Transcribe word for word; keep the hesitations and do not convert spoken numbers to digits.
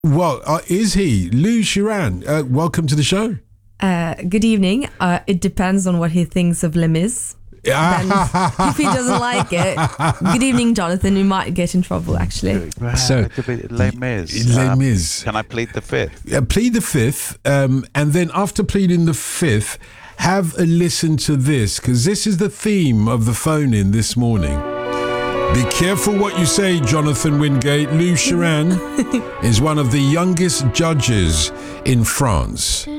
Well, uh, is he? Lou Sheeran, uh, welcome to the show. Uh, good evening. Uh, it depends on what he thinks of Les Mis. Then if he doesn't like it, good evening, Jonathan. We might get in trouble, actually. So, Les Mis. Les Um, Mis. Can I plead the fifth? Uh, plead the fifth, um, and then after pleading the fifth, have a listen to this, because this is the theme of the phone-in this morning. Be careful what you say, Jonathan Wingate. Lou Sheeran is one of the youngest judges in France.